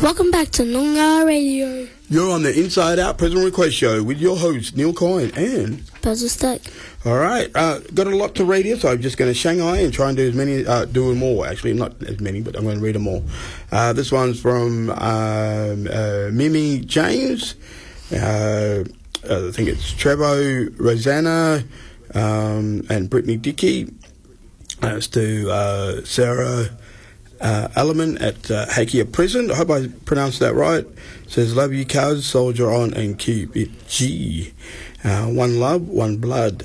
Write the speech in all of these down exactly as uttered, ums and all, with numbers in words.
Welcome back to Noongar Radio. You're on the Inside Out Present Request Show with your hosts, Neil Coyne and Basil Stack. All right, uh, got a lot to read here, so I'm just going to Shanghai and try and do as many, uh, do them all, actually, not as many, but I'm going to read them all. Uh, this one's from um, uh, Mimi James, uh, I think it's Trevo, Rosanna, um, and Brittany Dickey. Uh, it's to uh, Sarah uh, Alleman at uh, Hakea Prison. I hope I pronounced that right. It says, love you, cuz, soldier on and keep it G. Uh, one love, one blood.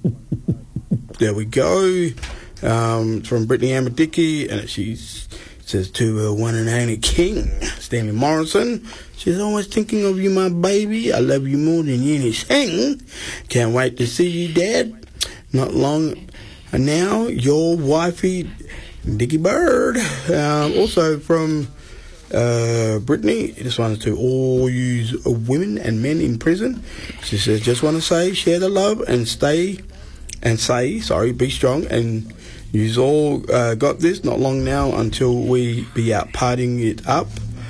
There we go. Um, from Brittany Amber Dickey, and she says to her one and only king, Stanley Morrison. She's always thinking of you, my baby. I love you more than anything. Can't wait to see you, Dad. Not long now, your wifey, Dickie Bird. Um, also from uh, Brittany, this one's to all you women and men in prison. She says, just want to say, share the love and stay, and say, sorry, be strong, and you've all uh, got this. Not long now until we be out partying it up.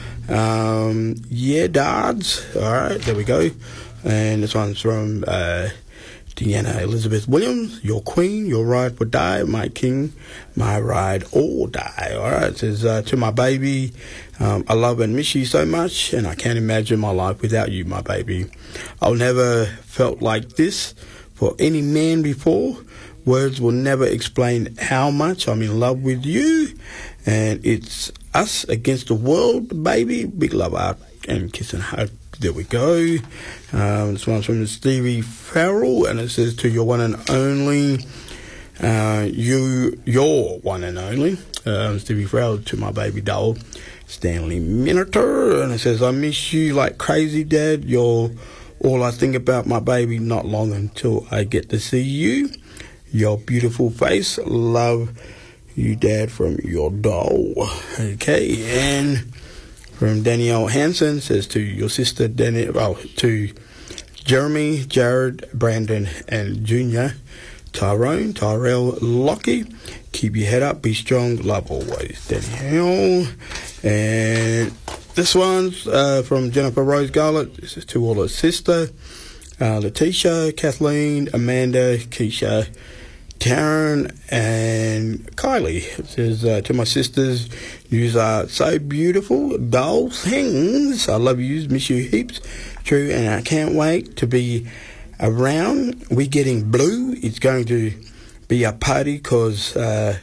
Um, yeah, dads. All right, there we go. And this one's from uh, Deanna Elizabeth Williams. Your queen, your ride or die. My king, my ride or die. All right, it says uh, to my baby, um, I love and miss you so much, and I can't imagine my life without you, my baby. I've never felt like this for any man before. Words will never explain how much I'm in love with you, and it's us against the world, baby. Big love, art, and kiss and hug. There we go. Um, this one's from Stevie Farrell, and it says to your one and only, uh, you, your one and only, um, Stevie Farrell, to my baby doll, Stanley Miniter, and it says, I miss you like crazy, Dad. You're all I think about, my baby. Not long until I get to see you. Your beautiful face. Love you, Dad, from your doll. Okay, and from Danielle Hansen, says to your sister, Danny, oh, to Jeremy, Jared, Brandon, and Junior, Tyrone, Tyrell, Lockie, keep your head up, be strong, love always, Danielle. And this one's uh, from Jennifer Rose Garlett. This is to all her sister, uh, Letitia, Kathleen, Amanda, Keisha, Karen, and Kylie. It says uh, to my sisters, you are so beautiful, doll things. I love you, miss you heaps. True, and I can't wait to be around. We getting blue. It's going to be a party because uh,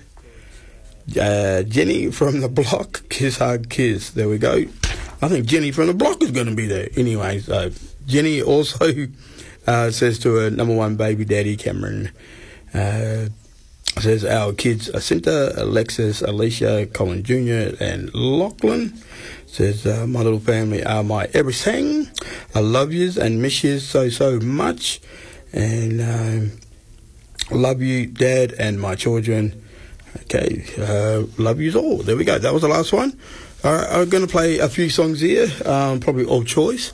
uh, Jenny from the block, kiss, hug, kiss. There we go. I think Jenny from the block is going to be there. Anyways, uh, Jenny also uh, says to her number one baby daddy, Cameron, Uh, says our kids, Jacinta, Alexis, Alicia, Colin Junior, and Lachlan. Says uh, my little family are my everything. I love yous and miss yous so, so much. And um, love you, Dad, and my children. Okay, uh, love yous all. There we go. That was the last one. All right, I'm going to play a few songs here, um, probably all choice.